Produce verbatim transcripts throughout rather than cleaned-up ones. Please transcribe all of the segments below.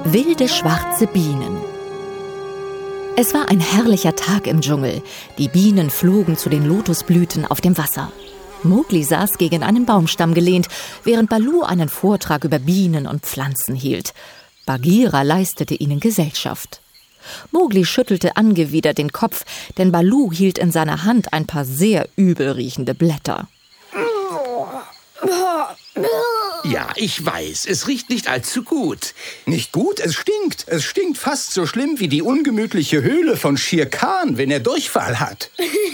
Wilde schwarze Bienen. Es war ein herrlicher Tag im Dschungel. Die Bienen flogen zu den Lotusblüten auf dem Wasser. Mowgli saß gegen einen Baumstamm gelehnt, während Baloo einen Vortrag über Bienen und Pflanzen hielt. Bagheera leistete ihnen Gesellschaft. Mowgli schüttelte angewidert den Kopf, denn Baloo hielt in seiner Hand ein paar sehr übel riechende Blätter. Ja, ich weiß, es riecht nicht allzu gut. Nicht gut? Es stinkt. Es stinkt fast so schlimm wie die ungemütliche Höhle von Shere Khan, wenn er Durchfall hat.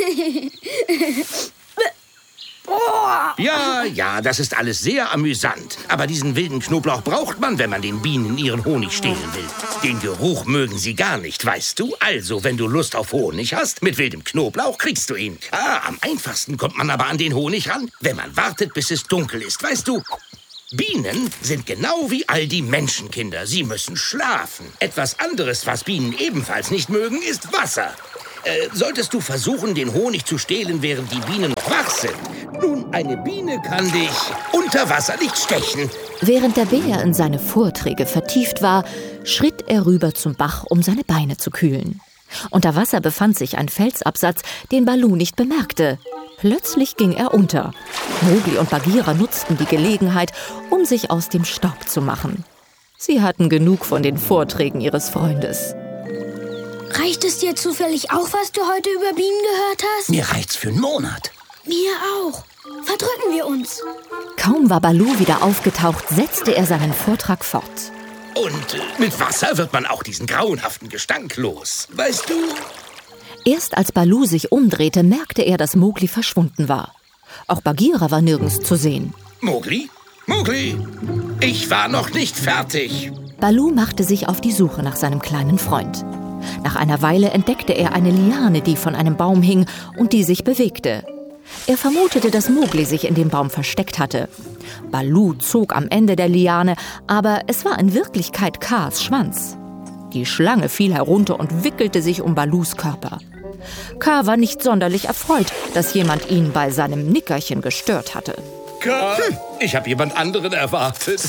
Ja, ja, das ist alles sehr amüsant. Aber diesen wilden Knoblauch braucht man, wenn man den Bienen ihren Honig stehlen will. Den Geruch mögen sie gar nicht, weißt du? Also, wenn du Lust auf Honig hast, mit wildem Knoblauch kriegst du ihn. Ah, am einfachsten kommt man aber an den Honig ran, wenn man wartet, bis es dunkel ist, weißt du? Bienen sind genau wie all die Menschenkinder. Sie müssen schlafen. Etwas anderes, was Bienen ebenfalls nicht mögen, ist Wasser. Äh, solltest du versuchen, den Honig zu stehlen, während die Bienen noch wach sind? Nun, eine Biene kann dich unter Wasser nicht stechen. Während der Bär in seine Vorträge vertieft war, schritt er rüber zum Bach, um seine Beine zu kühlen. Unter Wasser befand sich ein Felsabsatz, den Baloo nicht bemerkte. Plötzlich ging er unter. Mowgli und Bagheera nutzten die Gelegenheit, um sich aus dem Staub zu machen. Sie hatten genug von den Vorträgen ihres Freundes. Reicht es dir zufällig auch, was du heute über Bienen gehört hast? Mir reicht's für einen Monat. Mir auch. Verdrücken wir uns. Kaum war Baloo wieder aufgetaucht, setzte er seinen Vortrag fort. Und äh, mit Wasser wird man auch diesen grauenhaften Gestank los. Weißt du? Erst als Baloo sich umdrehte, merkte er, dass Mowgli verschwunden war. Auch Bagheera war nirgends zu sehen. Mowgli? Mowgli! Ich war noch nicht fertig. Baloo machte sich auf die Suche nach seinem kleinen Freund. Nach einer Weile entdeckte er eine Liane, die von einem Baum hing und die sich bewegte. Er vermutete, dass Mowgli sich in dem Baum versteckt hatte. Baloo zog am Ende der Liane, aber es war in Wirklichkeit Kaas Schwanz. Die Schlange fiel herunter und wickelte sich um Baloos Körper. Kaa war nicht sonderlich erfreut, dass jemand ihn bei seinem Nickerchen gestört hatte. Kaa, ich habe jemand anderen erwartet.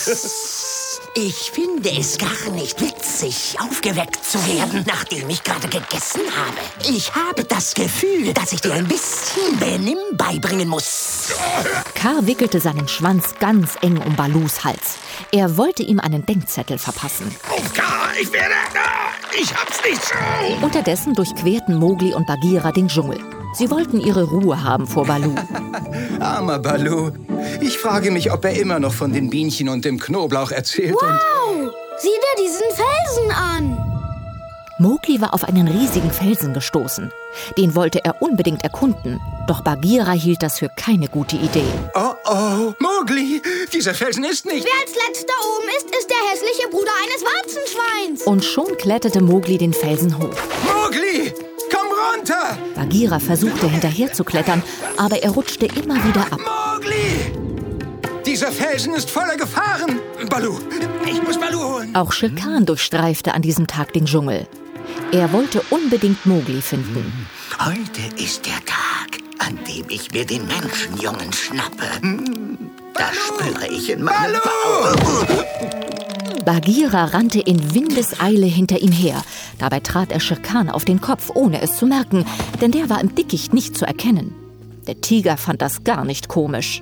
Ich finde es gar nicht witzig, aufgeweckt zu werden, nachdem ich gerade gegessen habe. Ich habe das Gefühl, dass ich dir ein bisschen Benimm beibringen muss. Kaa wickelte seinen Schwanz ganz eng um Baloos Hals. Er wollte ihm einen Denkzettel verpassen. Oh, Kaa, ich werde... Ich hab's nicht so. Unterdessen durchquerten Mowgli und Bagheera den Dschungel. Sie wollten ihre Ruhe haben vor Baloo. Armer Baloo. Ich frage mich, ob er immer noch von den Bienchen und dem Knoblauch erzählt. Wow! Und Sieh dir diesen Felsen an! Mowgli war auf einen riesigen Felsen gestoßen. Den wollte er unbedingt erkunden. Doch Bagheera hielt das für keine gute Idee. Oh, oh, Mowgli, dieser Felsen ist nicht... Wer als letzter oben ist, ist der hässliche Bruder eines Warzenschweins. Und schon kletterte Mowgli den Felsen hoch. Mowgli, komm runter! Bagheera versuchte hinterher zu klettern, aber er rutschte immer wieder ab. Mowgli! Dieser Felsen ist voller Gefahren. Baloo, ich muss Baloo holen. Auch Shere Khan durchstreifte an diesem Tag den Dschungel. Er wollte unbedingt Mowgli finden. Heute ist der Tag, an dem ich mir den Menschenjungen schnappe. Das spüre ich in meinem Bauch. Bagheera rannte in Windeseile hinter ihm her. Dabei trat er Shere Khan auf den Kopf, ohne es zu merken, denn der war im Dickicht nicht zu erkennen. Der Tiger fand das gar nicht komisch.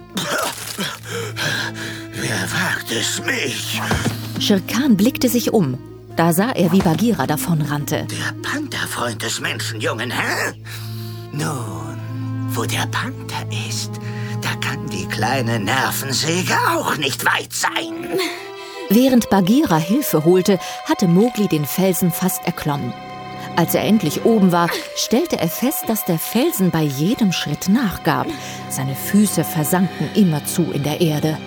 Wer wagt es mich? Shere Khan blickte sich um. Da sah er, wie Bagheera davonrannte. Der Pantherfreund des Menschenjungen, hä? Nun, wo der Panther ist, da kann die kleine Nervensäge auch nicht weit sein. Während Bagheera Hilfe holte, hatte Mowgli den Felsen fast erklommen. Als er endlich oben war, stellte er fest, dass der Felsen bei jedem Schritt nachgab. Seine Füße versanken immerzu in der Erde.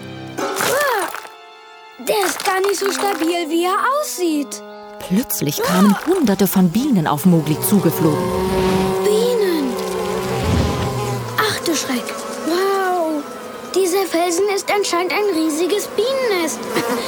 Der ist gar nicht so stabil, wie er aussieht. Plötzlich kamen Hunderte von Bienen auf Mowgli zugeflogen. Bienen! Ach du Schreck! Wow! Dieser Felsen ist anscheinend ein riesiges Bienennest.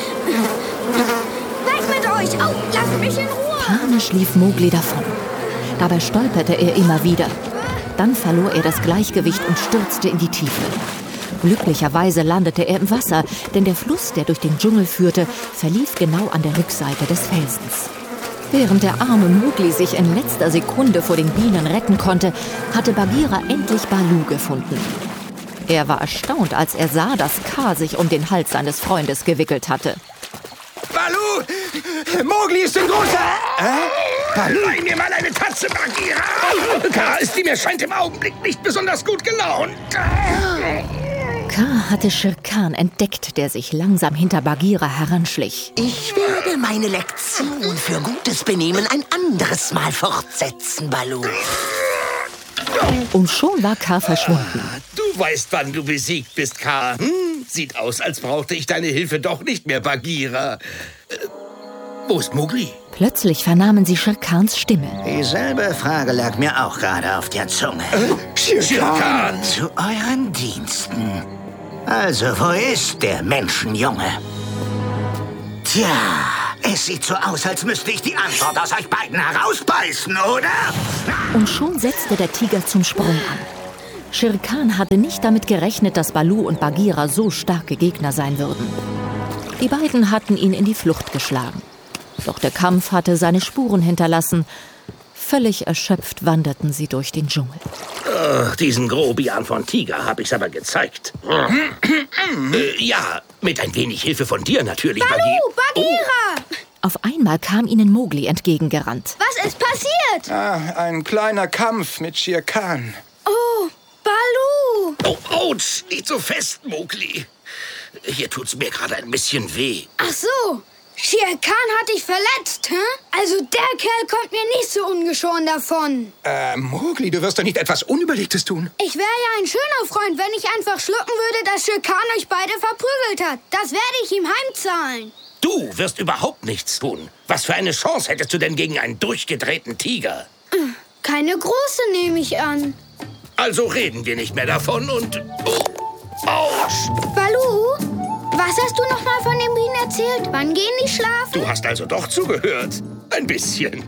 Weg mit euch! Au, lasst mich in Ruhe! Panisch lief Mowgli davon. Dabei stolperte er immer wieder. Dann verlor er das Gleichgewicht und stürzte in die Tiefe. Glücklicherweise landete er im Wasser, denn der Fluss, der durch den Dschungel führte, verlief genau an der Rückseite des Felsens. Während der arme Mowgli sich in letzter Sekunde vor den Bienen retten konnte, hatte Bagheera endlich Baloo gefunden. Er war erstaunt, als er sah, dass Kaa sich um den Hals seines Freundes gewickelt hatte. Baloo! Mowgli ist in großer... Äh? Baloo, leih mir mal eine Tatze, Bagheera. Kaa ist, wie mir scheint, im Augenblick nicht besonders gut gelaunt. Kaa hatte Shere Khan entdeckt, der sich langsam hinter Bagheera heranschlich. Ich werde meine Lektion für gutes Benehmen ein anderes Mal fortsetzen, Baloo. Und schon war Kaa verschwunden. Du weißt, wann du besiegt bist, Kaa. Hm? Sieht aus, als brauchte ich deine Hilfe doch nicht mehr, Bagheera. Äh, wo ist Mowgli? Plötzlich vernahmen sie Shere Khans Stimme. Dieselbe Frage lag mir auch gerade auf der Zunge. Äh, Shere Khan! Zu euren Diensten. Also, wo ist der Menschenjunge? Tja, es sieht so aus, als müsste ich die Antwort aus euch beiden herausbeißen, oder? Und schon setzte der Tiger zum Sprung an. Shere Khan hatte nicht damit gerechnet, dass Baloo und Bagheera so starke Gegner sein würden. Die beiden hatten ihn in die Flucht geschlagen. Doch der Kampf hatte seine Spuren hinterlassen. Völlig erschöpft wanderten sie durch den Dschungel. Oh, diesen Grobian von Tiger habe ich's aber gezeigt. äh, ja, mit ein wenig Hilfe von dir natürlich, Baloo, Bagheera! Oh. Auf einmal kam ihnen Mowgli entgegengerannt. Was ist passiert? Ah, ein kleiner Kampf mit Shere Khan. Oh, Baloo! Oh, ouch, nicht so fest, Mowgli. Hier tut's mir gerade ein bisschen weh. Ach so, Shere Khan hat dich verletzt, hä? Also der Kerl kommt mir nicht so ungeschoren davon. Äh, Mowgli, du wirst doch nicht etwas Unüberlegtes tun. Ich wäre ja ein schöner Freund, wenn ich einfach schlucken würde, dass Shere Khan euch beide verprügelt hat. Das werde ich ihm heimzahlen. Du wirst überhaupt nichts tun. Was für eine Chance hättest du denn gegen einen durchgedrehten Tiger? Keine große, nehme ich an. Also reden wir nicht mehr davon und... Oh, ouch! Baloo, was hast du noch mal von den Bienen erzählt? Wann gehen die schlafen? Du hast also doch zugehört. Ein bisschen.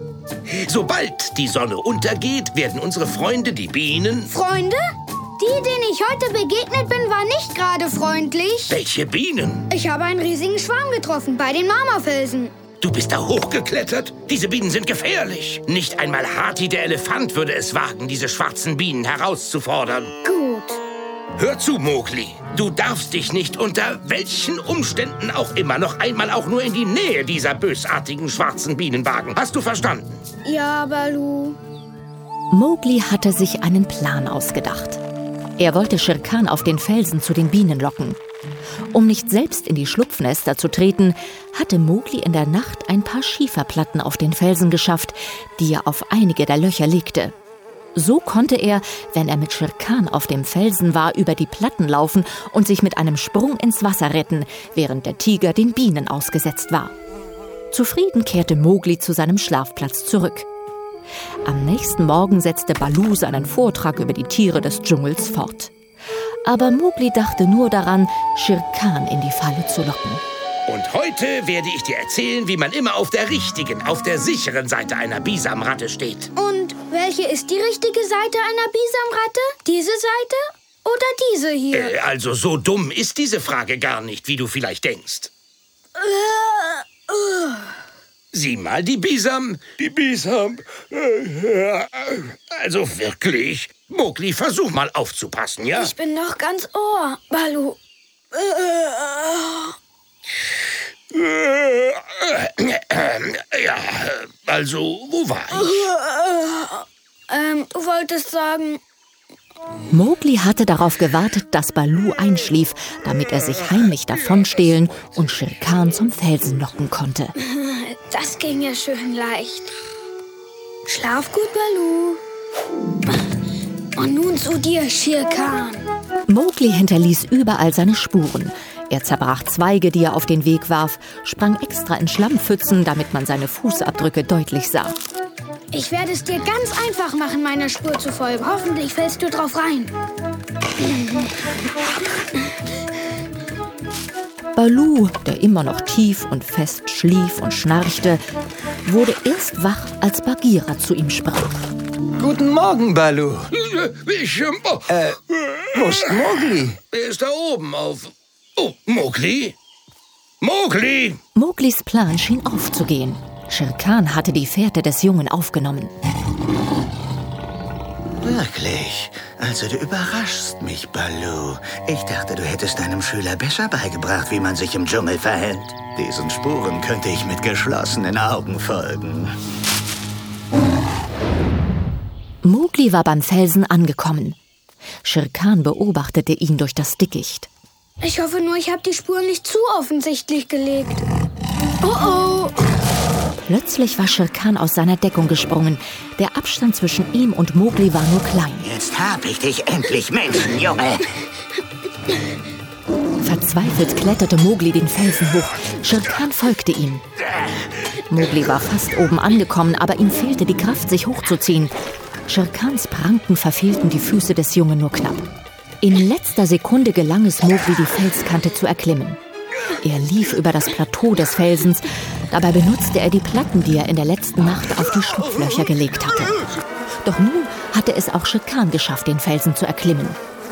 Sobald die Sonne untergeht, werden unsere Freunde, die Bienen... Freunde? Die, denen ich heute begegnet bin, war nicht gerade freundlich. Welche Bienen? Ich habe einen riesigen Schwarm getroffen bei den Marmorfelsen. Du bist da hochgeklettert? Diese Bienen sind gefährlich. Nicht einmal Hati, der Elefant, würde es wagen, diese schwarzen Bienen herauszufordern. Gut. Hör zu, Mowgli. Du darfst dich nicht unter welchen Umständen auch immer noch einmal auch nur in die Nähe dieser bösartigen schwarzen Bienen wagen. Hast du verstanden? Ja, Baloo. Mowgli hatte sich einen Plan ausgedacht. Er wollte Shere Khan auf den Felsen zu den Bienen locken. Um nicht selbst in die Schlupfnester zu treten, hatte Mowgli in der Nacht ein paar Schieferplatten auf den Felsen geschafft, die er auf einige der Löcher legte. So konnte er, wenn er mit Shere Khan auf dem Felsen war, über die Platten laufen und sich mit einem Sprung ins Wasser retten, während der Tiger den Bienen ausgesetzt war. Zufrieden kehrte Mowgli zu seinem Schlafplatz zurück. Am nächsten Morgen setzte Baloo seinen Vortrag über die Tiere des Dschungels fort. Aber Mowgli dachte nur daran, Shere Khan in die Falle zu locken. Und heute werde ich dir erzählen, wie man immer auf der richtigen, auf der sicheren Seite einer Bisamratte steht. Und welche ist die richtige Seite einer Bisamratte? Diese Seite oder diese hier? Äh, also so dumm ist diese Frage gar nicht, wie du vielleicht denkst. Äh, uh. Sieh mal, die Bisam, die Bisam. Also wirklich. Mowgli, versuch mal aufzupassen, ja? Ich bin noch ganz Ohr, Baloo. Ja, also, wo war ich? Ähm, du wolltest sagen... Mowgli hatte darauf gewartet, dass Baloo einschlief, damit er sich heimlich davonstehlen und Shere Khan zum Felsen locken konnte. Das ging ja schön leicht. Schlaf gut, Baloo. Und nun zu dir, Shere Khan. Mowgli hinterließ überall seine Spuren. Er zerbrach Zweige, die er auf den Weg warf, sprang extra in Schlammpfützen, damit man seine Fußabdrücke deutlich sah. Ich werde es dir ganz einfach machen, meiner Spur zu folgen. Hoffentlich fällst du drauf rein. Baloo, der immer noch tief und fest schlief und schnarchte, wurde erst wach, als Bagheera zu ihm sprach. Guten Morgen, Balu. Ich, ähm, oh. Äh, wo ist Mowgli? Er ist da oben auf... Oh, Mowgli? Mowgli! Mowglis Plan schien aufzugehen. Shere Khan hatte die Fährte des Jungen aufgenommen. Wirklich? Also du überraschst mich, Balu. Ich dachte, du hättest deinem Schüler besser beigebracht, wie man sich im Dschungel verhält. Diesen Spuren könnte ich mit geschlossenen Augen folgen. Mowgli war beim Felsen angekommen. Shere Khan beobachtete ihn durch das Dickicht. Ich hoffe nur, ich habe die Spuren nicht zu offensichtlich gelegt. Oh oh! Plötzlich war Shere Khan aus seiner Deckung gesprungen. Der Abstand zwischen ihm und Mowgli war nur klein. Jetzt hab ich dich endlich, Menschenjunge! Verzweifelt kletterte Mowgli den Felsen hoch. Shere Khan folgte ihm. Mowgli war fast oben angekommen, aber ihm fehlte die Kraft, sich hochzuziehen. Shere Khans Pranken verfehlten die Füße des Jungen nur knapp. In letzter Sekunde gelang es Mowgli, die Felskante zu erklimmen. Er lief über das Plateau des Felsens. Dabei benutzte er die Platten, die er in der letzten Nacht auf die Schlupflöcher gelegt hatte. Doch nun hatte es auch Shere Khan geschafft, den Felsen zu erklimmen.